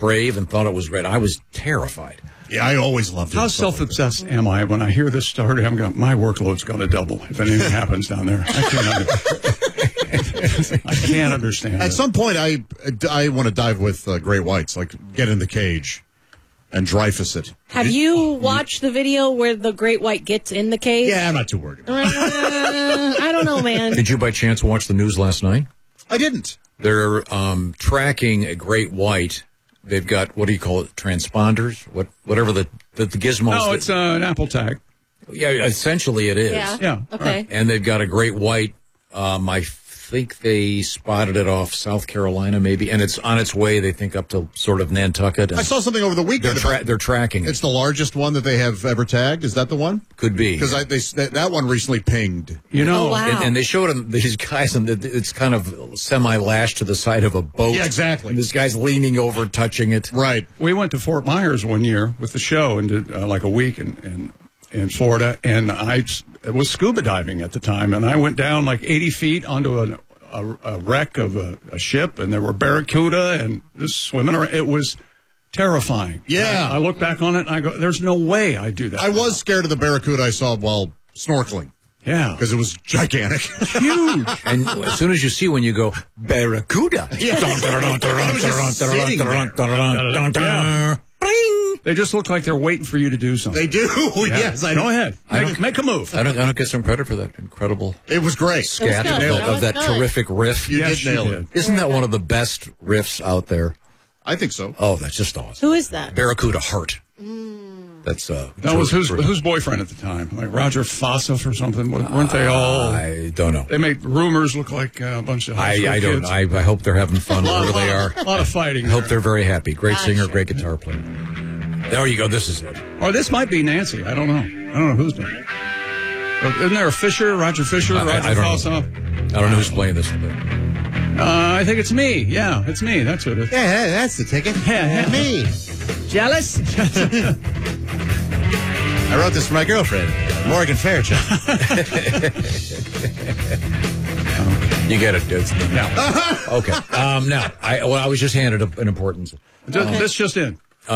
brave and thought it was red. I was terrified. Yeah, I always loved it. How self-obsessed am I when I hear this story? My workload's going to double if anything happens down there. I can't understand. At some point, I want to dive with great whites, like get in the cage and Dreyfus it. Have you watched the video where the great white gets in the cage? Yeah, I'm not too worried about it. I don't know, man. Did you by chance watch the news last night? I didn't. They're tracking a great white. They've got, what do you call it, transponders? Whatever the gizmos. No, it's an Apple tag. Yeah, essentially it is. Yeah. Okay. Right. And they've got a great white. I think they spotted it off South Carolina, maybe, and it's on its way, they think, up to sort of Nantucket. I saw something over the weekend. They're tracking it. It's the largest one that they have ever tagged. Is that the one? Could be. Because that one recently pinged. You know, Oh, wow. And they showed them, these guys, and it's kind of semi-lashed to the side of a boat. Yeah, exactly. And this guy's leaning over, touching it. Right. we went to Fort Myers one year with the show and did like a week in Florida, and I was scuba diving at the time, and I went down like 80 feet onto a wreck of a ship, and there were barracuda and just swimming around. It was terrifying. Yeah. I look back on it and I go, there's no way I'd do that. I was scared of the barracuda I saw while snorkeling Yeah. because it was gigantic. Huge. And as soon as you see one, you go, barracuda. They just look like they're waiting for you to do something. They do. Yes, I know. Go ahead. Make a move. I don't get some credit for that incredible It was great. scat good. of that That was good. terrific riff. You Yes, did you nail did. it. Isn't that one of the best riffs out there? I think so. Oh, that's just awesome. Who is that? Barracuda Heart. That's That was whose boyfriend at the time? Like Roger Fossif or something? Weren't they all? I don't know. They made rumors look like a bunch of high school I don't. kids. I hope they're having fun wherever they are. A lot of fighting. I hope there. they're very happy. Great singer, Gotcha. great guitar player. There you go. This is it. Or this might be Nancy. I don't know. I don't know who's doing it. But isn't there a Fisher, Roger Fisher, Roger I don't Fossif? know. I don't know who's playing this. I think it's me. Yeah, it's me. That's what it is. Yeah, that's the ticket. Yeah. Me. Jealous? I wrote this for my girlfriend, Morgan Fairchild. You get it, dude. No. Okay. Now, I was just handed an important. This just in.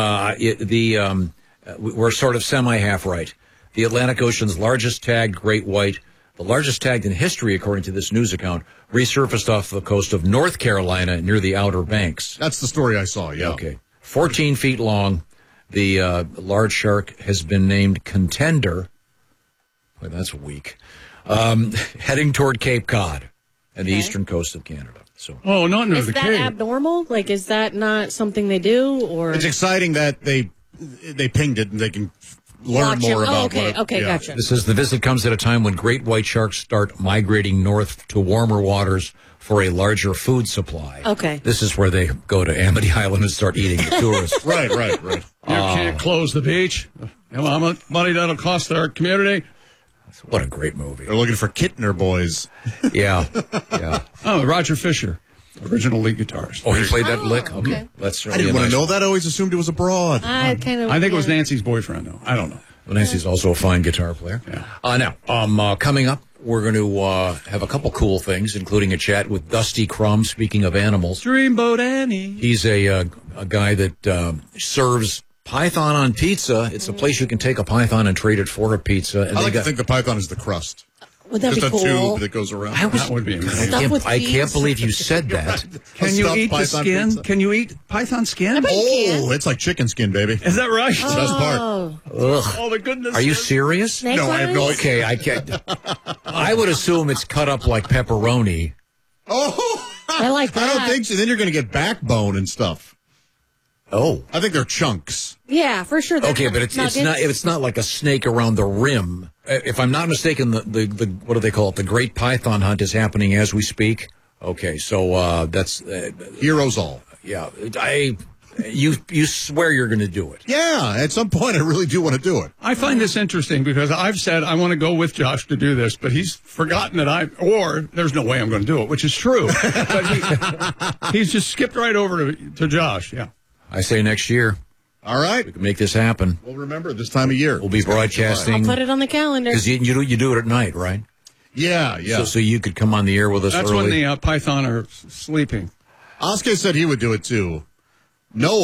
We're sort of semi-half right. The Atlantic Ocean's largest tagged great white, the largest tagged in history, according to this news account, resurfaced off the coast of North Carolina near the Outer Banks. That's the story I saw, yeah. Okay. 14 feet long. The large shark has been named Contender. Boy, that's weak. Heading toward Cape Cod and the eastern coast of Canada. So, Oh, not near Is the that cave. abnormal? Like, is that not something they do? Or It's exciting that they pinged it and they can learn watch more it? about Oh, okay, what. okay, yeah. gotcha. this is the visit comes at a time when great white sharks start migrating north to warmer waters for a larger food supply. Okay. This is where they go to Amity Island and start eating the tourists. Right. You can't close the beach. You know how much money that'll cost our community? What a great movie. They're looking for Kittner boys. Yeah. Oh, Roger Fisher, original lead guitarist. Oh, he played that lick? okay. That's I didn't want to know that. I always assumed it was abroad. I kind of. I think it was Nancy's boyfriend, though. I don't know. Well, Nancy's also a fine guitar player. Yeah. Now, coming up, we're going to have a couple cool things, including a chat with Dusty Crum, speaking of animals. Dreamboat Annie. He's a guy that serves python on pizza. It's a place you can take a python and trade it for a pizza. And I like to think the python is the crust. Would that Just be a cool? tube that goes around. That would be amazing. Stuff with I peas? can't believe you said that. Can you Stuffed eat the python skin? pizza. Can you eat python skin? Oh, it's like chicken skin, baby. Is that right? It's the best part. Oh, Oh, the goodness. Are you serious? snake No, I have no eyes? Okay, I can't. I would assume it's cut up like pepperoni. Oh, I like that. I don't think so. Then you're going to get backbone and stuff. Oh. I think they're chunks. Yeah, for sure. They're Okay, but it's not like a snake around the rim. If I'm not mistaken, the what do they call it? The Great Python Hunt is happening as we speak. Okay, so that's Heroes all. yeah. You swear you're going to do it. Yeah, at some point I really do want to do it. I find this interesting because I've said I want to go with Josh to do this, but he's forgotten that or there's no way I'm going to do it, which is true. But he's just skipped right over to Josh. Yeah. I say next year All right. we can make this happen. Well, remember this time of year. We'll be broadcasting Put it on the calendar. because you do it at night, right? Yeah. So you could come on the air with us That's early. when the python are sleeping. Oscar said he would do it too. No